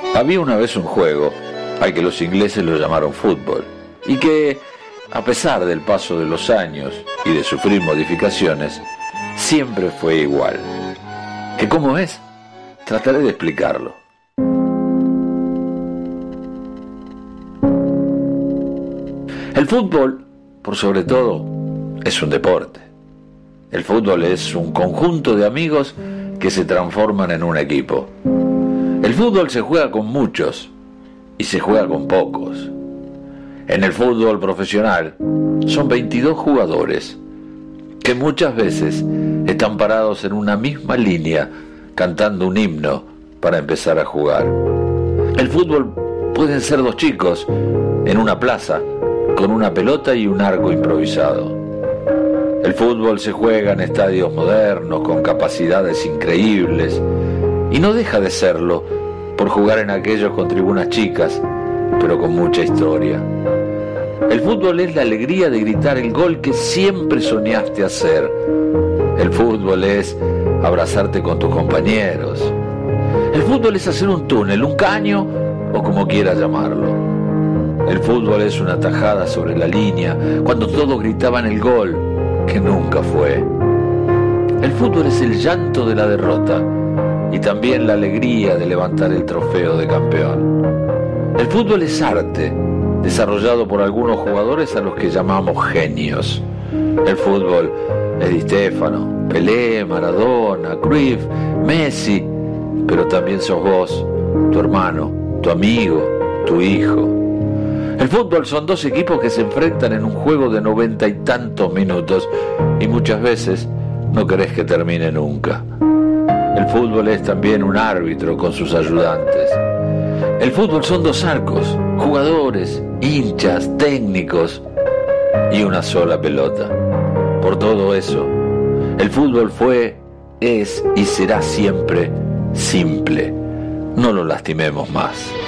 Había una vez un juego al que los ingleses lo llamaron fútbol y que, a pesar del paso de los años y de sufrir modificaciones, siempre fue igual. ¿Que cómo es? Trataré de explicarlo. El fútbol, por sobre todo, es un deporte. El fútbol es un conjunto de amigos que se transforman en un equipo. El fútbol se juega con muchos y se juega con pocos. En el fútbol profesional son 22 jugadores que muchas veces están parados en una misma línea cantando un himno para empezar a jugar. El fútbol pueden ser dos chicos en una plaza con una pelota y un arco improvisado. El fútbol se juega en estadios modernos con capacidades increíbles y no deja de serlo por jugar en aquellos con tribunas chicas, pero con mucha historia. El fútbol es la alegría de gritar el gol que siempre soñaste hacer. El fútbol es abrazarte con tus compañeros. El fútbol es hacer un túnel, un caño o como quieras llamarlo. El fútbol es una tajada sobre la línea cuando todos gritaban el gol que nunca fue. El fútbol es el llanto de la derrota y también la alegría de levantar el trofeo de campeón. El fútbol es arte, desarrollado por algunos jugadores a los que llamamos genios. El fútbol es Di Stéfano, Pelé, Maradona, Cruyff, Messi, pero también sos vos, tu hermano, tu amigo, tu hijo. El fútbol son dos equipos que se enfrentan en un juego de 90 y tantos minutos y muchas veces no querés que termine nunca. El fútbol es también un árbitro con sus ayudantes. El fútbol son dos arcos, jugadores, hinchas, técnicos y una sola pelota. Por todo eso, el fútbol fue, es y será siempre simple. No lo lastimemos más.